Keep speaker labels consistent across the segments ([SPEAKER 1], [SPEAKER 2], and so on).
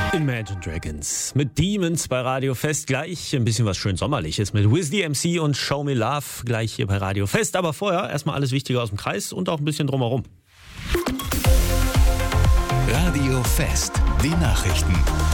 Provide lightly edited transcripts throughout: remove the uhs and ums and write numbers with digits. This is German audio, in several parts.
[SPEAKER 1] Imagine Dragons mit Demons bei Radio Fest. Gleich ein bisschen was schön Sommerliches mit Wiz DMC und Show Me Love gleich hier bei Radio Fest. Aber vorher erstmal alles Wichtige aus dem Kreis und auch ein bisschen drumherum.
[SPEAKER 2] Radio Fest, die Nachrichten.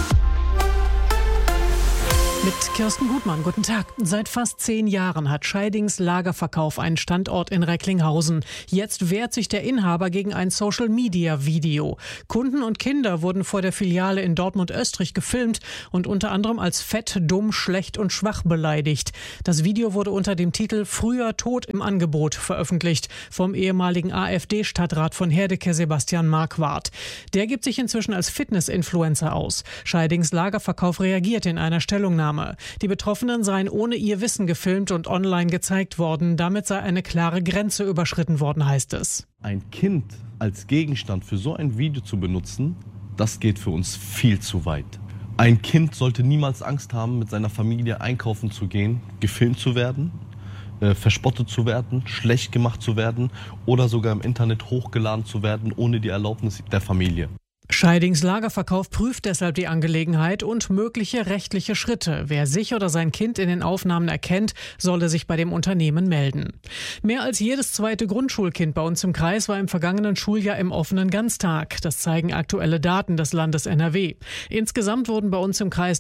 [SPEAKER 3] Mit Kirsten Gutmann, guten Tag. Seit fast 10 Jahren hat Scheidings Lagerverkauf einen Standort in Recklinghausen. Jetzt wehrt sich der Inhaber gegen ein Social-Media-Video. Kunden und Kinder wurden vor der Filiale in Dortmund-Österreich gefilmt und unter anderem als fett, dumm, schlecht und schwach beleidigt. Das Video wurde unter dem Titel »Früher Tod im Angebot« veröffentlicht vom ehemaligen AfD-Stadtrat von Herdecke Sebastian Marquardt. Der gibt sich inzwischen als Fitness-Influencer aus. Scheidings Lagerverkauf reagiert in einer Stellungnahme. Die Betroffenen seien ohne ihr Wissen gefilmt und online gezeigt worden. Damit sei eine klare Grenze überschritten worden, heißt es.
[SPEAKER 4] Ein Kind als Gegenstand für so ein Video zu benutzen, das geht für uns viel zu weit. Ein Kind sollte niemals Angst haben, mit seiner Familie einkaufen zu gehen, gefilmt zu werden, verspottet zu werden, schlecht gemacht zu werden oder sogar im Internet hochgeladen zu werden, ohne die Erlaubnis der Familie.
[SPEAKER 3] Scheidings Lagerverkauf prüft deshalb die Angelegenheit und mögliche rechtliche Schritte. Wer sich oder sein Kind in den Aufnahmen erkennt, solle sich bei dem Unternehmen melden. Mehr als jedes zweite Grundschulkind bei uns im Kreis war im vergangenen Schuljahr im offenen Ganztag. Das zeigen aktuelle Daten des Landes NRW. Insgesamt wurden bei uns im Kreis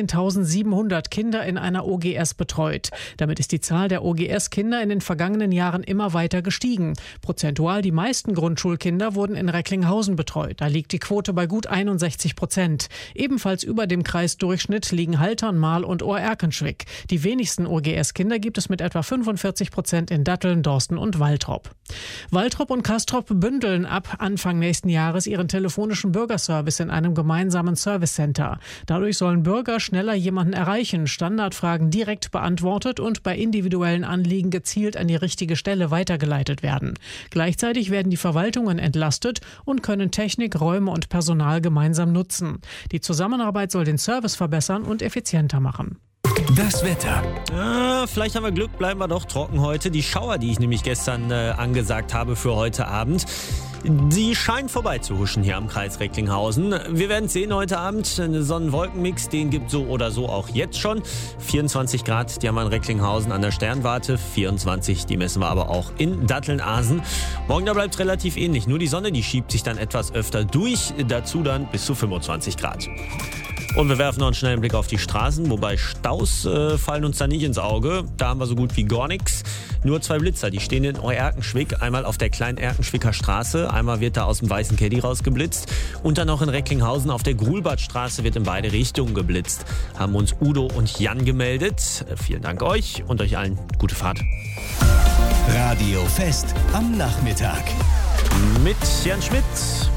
[SPEAKER 3] 13.700 Kinder in einer OGS betreut. Damit ist die Zahl der OGS-Kinder in den vergangenen Jahren immer weiter gestiegen. Prozentual die meisten Grundschulkinder wurden in Recklinghausen betreut. Da liegt die Quote bei gut 61%. Ebenfalls über dem Kreisdurchschnitt liegen Haltern, Marl und Ohr-Erkenschwick. Die wenigsten OGS-Kinder gibt es mit etwa 45% in Datteln, Dorsten und Waltrop. Waltrop und Castrop bündeln ab Anfang nächsten Jahres ihren telefonischen Bürgerservice in einem gemeinsamen Servicecenter. Dadurch sollen Bürger schneller jemanden erreichen, Standardfragen direkt beantwortet und bei individuellen Anliegen gezielt an die richtige Stelle weitergeleitet werden. Gleichzeitig werden die Verwaltungen entlastet und können Technik, Räume und Personal gemeinsam nutzen. Die Zusammenarbeit soll den Service verbessern und effizienter machen.
[SPEAKER 2] Das Wetter.
[SPEAKER 1] Vielleicht haben wir Glück, bleiben wir doch trocken heute. Die Schauer, die ich nämlich gestern angesagt habe für heute Abend, die scheinen vorbei zu huschen hier am Kreis Recklinghausen. Wir werden sehen heute Abend. Einen Sonnen-Wolken-Mix, den gibt so oder so auch jetzt schon. 24 Grad, die haben wir in Recklinghausen an der Sternwarte. 24, die messen wir aber auch in Datteln-Asen. Morgen da bleibt es relativ ähnlich. Nur die Sonne, die schiebt sich dann etwas öfter durch. Dazu dann bis zu 25 Grad. Und wir werfen noch einen schnellen Blick auf die Straßen, wobei Staus fallen uns da nicht ins Auge. Da haben wir so gut wie gar nichts. Nur 2 Blitzer, die stehen in Ohr-Erkenschwick, einmal auf der kleinen Erkenschwicker Straße, einmal wird da aus dem weißen Caddy rausgeblitzt und dann noch in Recklinghausen auf der Grulbadstraße wird in beide Richtungen geblitzt. Haben uns Udo und Jan gemeldet. Vielen Dank euch und euch allen gute Fahrt.
[SPEAKER 2] Radio Fest am Nachmittag.
[SPEAKER 1] Mit Jan Schmidt.